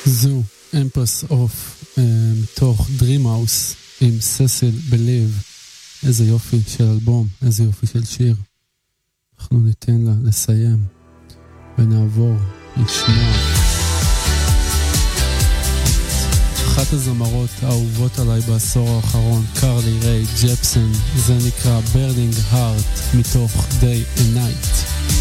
זו אמפרס אוף מתוך Dream House עם ססיל בלב. איזה יופי של אלבום, איזה יופי של שיר. אנחנו ניתן לה לסיים ונעבור לשמוע אחת הזמרות האהובות עליי בעשור האחרון, קרלי ריי ג'פסון. זה נקרא Burning Heart מתוך Day and Night.